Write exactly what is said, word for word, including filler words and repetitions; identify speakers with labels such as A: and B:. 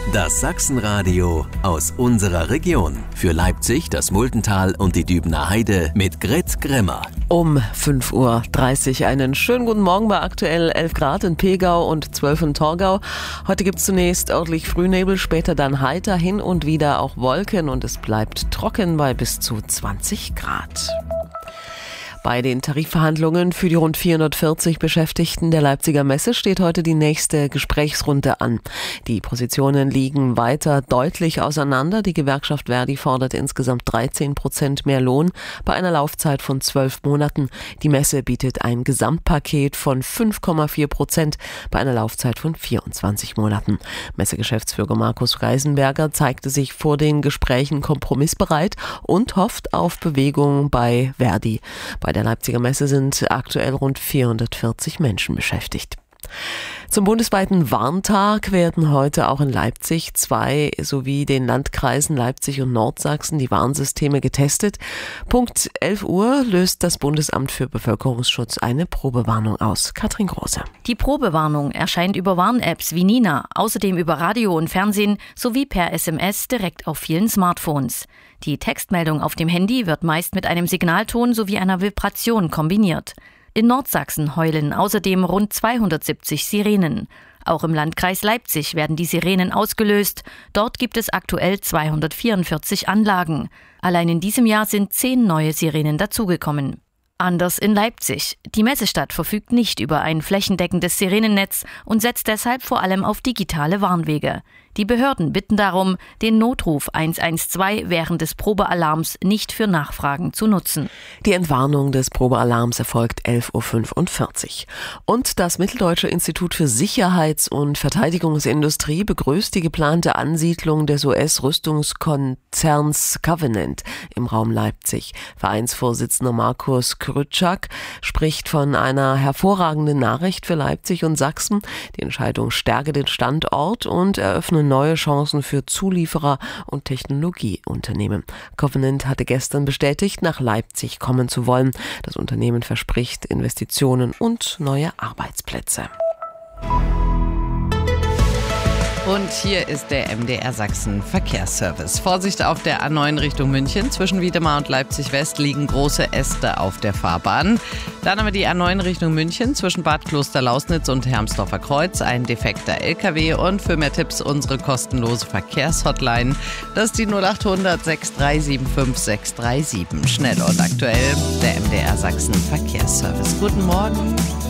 A: Das Sachsenradio aus unserer Region. Für Leipzig, das Muldental und die Dübener Heide mit Grit Grimmer.
B: Um fünf Uhr dreißig einen schönen guten Morgen bei aktuell elf Grad in Pegau und zwölf in Torgau. Heute gibt es zunächst örtlich Frühnebel, später dann heiter, hin und wieder auch Wolken und es bleibt trocken bei bis zu zwanzig Grad. Bei den Tarifverhandlungen für die rund vierhundertvierzig Beschäftigten der Leipziger Messe steht heute die nächste Gesprächsrunde an. Die Positionen liegen weiter deutlich auseinander. Die Gewerkschaft Verdi fordert insgesamt dreizehn Prozent mehr Lohn bei einer Laufzeit von zwölf Monaten. Die Messe bietet ein Gesamtpaket von fünf Komma vier Prozent bei einer Laufzeit von vierundzwanzig Monaten. Messegeschäftsführer Markus Reisenberger zeigte sich vor den Gesprächen kompromissbereit und hofft auf Bewegung bei Verdi. Bei der Leipziger Messe sind aktuell rund vierhundertvierzig Menschen beschäftigt. Zum bundesweiten Warntag werden heute auch in Leipzig zwei sowie den Landkreisen Leipzig und Nordsachsen die Warnsysteme getestet. Punkt elf Uhr löst das Bundesamt für Bevölkerungsschutz eine Probewarnung aus. Katrin Große.
C: Die Probewarnung erscheint über Warn-Apps wie Nina, außerdem über Radio und Fernsehen sowie per S M S direkt auf vielen Smartphones. Die Textmeldung auf dem Handy wird meist mit einem Signalton sowie einer Vibration kombiniert. In Nordsachsen heulen außerdem rund zweihundertsiebzig Sirenen. Auch im Landkreis Leipzig werden die Sirenen ausgelöst. Dort gibt es aktuell zweihundertvierundvierzig Anlagen. Allein in diesem Jahr sind zehn neue Sirenen dazugekommen. Anders in Leipzig. Die Messestadt verfügt nicht über ein flächendeckendes Sirenennetz und setzt deshalb vor allem auf digitale Warnwege. Die Behörden bitten darum, den Notruf eins eins zwei während des Probealarms nicht für Nachfragen zu nutzen.
B: Die Entwarnung des Probealarms erfolgt elf Uhr fünfundvierzig. Und das Mitteldeutsche Institut für Sicherheits- und Verteidigungsindustrie begrüßt die geplante Ansiedlung des U S-Rüstungskonzerns Covenant im Raum Leipzig. Vereinsvorsitzender Markus Krütschak spricht von einer hervorragenden Nachricht für Leipzig und Sachsen. Die Entscheidung stärke den Standort und eröffne neue Chancen für Zulieferer und Technologieunternehmen. Covenant hatte gestern bestätigt, nach Leipzig kommen zu wollen. Das Unternehmen verspricht Investitionen und neue Arbeitsplätze.
D: Und hier ist der M D R Sachsen Verkehrsservice. Vorsicht auf der A neun Richtung München. Zwischen Wiedemar und Leipzig West liegen große Äste auf der Fahrbahn. Dann haben wir die A neun Richtung München zwischen Bad Klosterlausnitz und Hermsdorfer Kreuz. Ein defekter L K W und für mehr Tipps unsere kostenlose Verkehrshotline. Das ist die null acht hundert sechs drei sieben fünf sechs drei sieben. Schnell und aktuell der M D R Sachsen Verkehrsservice. Guten Morgen.